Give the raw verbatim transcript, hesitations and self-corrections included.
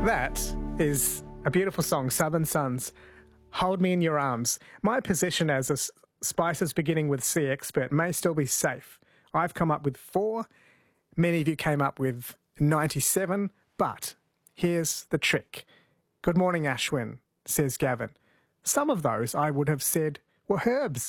That is a beautiful song, Southern Suns, Hold Me in Your Arms. My position as a s- spices beginning with C expert may still be safe. I've come up with four. Many of you came up with ninety-seven, but here's the trick. Good morning, Ashwin, says Gavin. Some of those I would have said were herbs.